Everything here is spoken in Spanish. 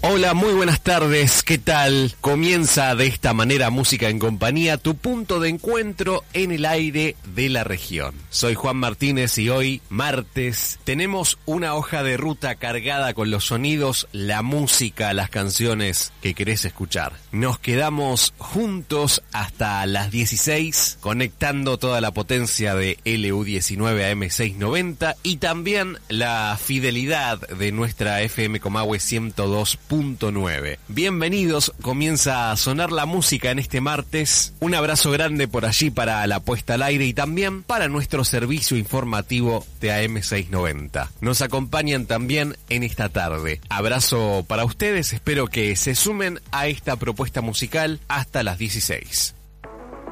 Hola, muy buenas tardes, ¿qué tal? Comienza de esta manera Música en Compañía, tu punto de encuentro en el aire de la región. Soy Juan Martínez y hoy, martes, tenemos una hoja de ruta cargada con los sonidos, la música, las canciones que querés escuchar. Nos quedamos juntos hasta las 16, conectando toda la potencia de LU19 AM690 y también la fidelidad de nuestra FM Comahue 102.9. Bienvenidos, comienza a sonar la música en este martes. Un abrazo grande por allí para la puesta al aire y también para nuestro servicio informativo de AM690. Nos acompañan también en esta tarde. Abrazo para ustedes, espero que se sumen a esta propuesta musical hasta las 16.